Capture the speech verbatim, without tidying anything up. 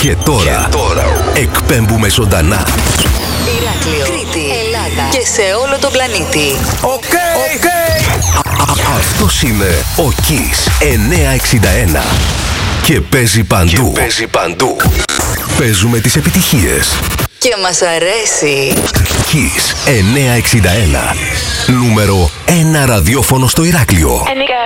Και τώρα, και τώρα εκπέμπουμε ζωντανά Ηράκλειο, Κρήτη, Ελλάδα και σε όλο τον πλανήτη. Οκ, οκ. Αυτός είναι ο Kiss εννιακόσια εξήντα ένα. Και παίζει παντού. Και παίζει παντού. Παίζουμε τις επιτυχίες. Και μας αρέσει. Kiss εννιακόσια εξήντα ένα. Νούμερο ένα ραδιόφωνο στο Ηράκλειο.